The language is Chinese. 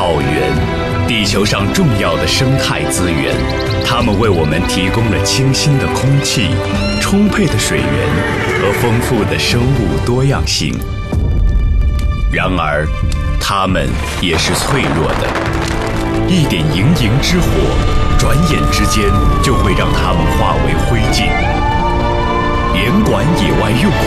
草原，地球上重要的生态资源，它们为我们提供了清新的空气、充沛的水源和丰富的生物多样性。然而，它们也是脆弱的，一点营营之火，转眼之间就会让它们化为灰烬。严管野外用